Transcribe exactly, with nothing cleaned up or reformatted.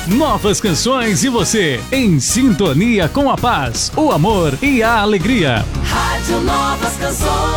Novas canções e você, em sintonia com a paz, o amor e a alegria. Rádio Novas Canções.